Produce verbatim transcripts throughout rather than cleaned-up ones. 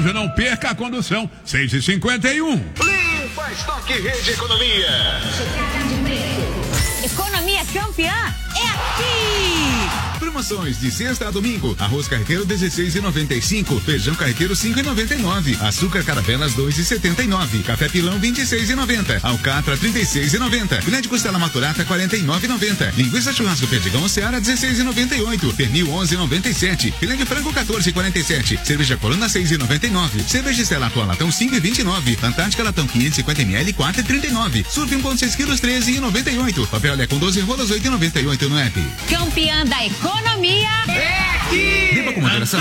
hoje, não perca a condução. seis e cinquenta e um. Limpa Estoque Rede Economia. Economia campeã é aqui! Promoções de sexta a domingo. Arroz carreteiro dezesseis e noventa e cinco, feijão carreteiro cinco e noventa e nove, açúcar caravelas dois e setenta e nove, café pilão vinte e seis e noventa, alcatra trinta e seis e noventa, filé de costela maturata quarenta e nove e noventa, linguiça churrasco perdigão Seara dezesseis e noventa e oito, pernil onze e noventa e sete, filé de frango quatorze e quarenta e sete, cerveja Corona seis e noventa e nove, cerveja Stella Atual latão cinco e vinte e nove, Antártica latão quinhentos e cinquenta mililitros quatro e trinta e nove, surf um vírgula seis quilos treze e noventa e oito, papel olha com doze rolas oito e noventa e oito no app. Campeã da economia É aqui! Beba com moderação.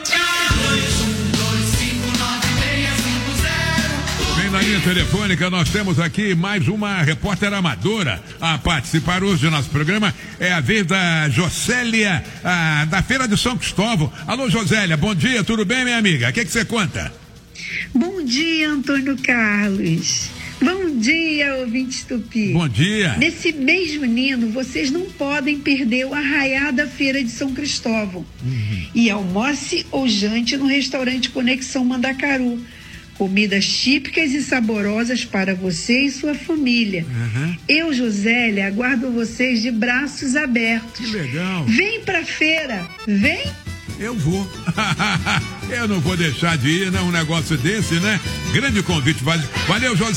Bem, na linha telefônica nós temos aqui mais uma repórter amadora a participar hoje do nosso programa. É a vez da Josélia, a, da Feira de São Cristóvão. Alô, Josélia, bom dia, tudo bem, minha amiga? O que que você conta? Bom dia, Antônio Carlos. Bom dia, ouvinte Tupi. Bom dia. Nesse mês junino, vocês não podem perder o arraiá da Feira de São Cristóvão. Uhum. E almoce ou jante no restaurante Conexão Mandacaru. Comidas típicas e saborosas para você e sua família. Uhum. Eu, Josélia, aguardo vocês de braços abertos. Que legal. Vem pra feira, vem. Eu vou. Eu não vou deixar de ir, né? Um negócio desse, né? Grande convite. Valeu, José.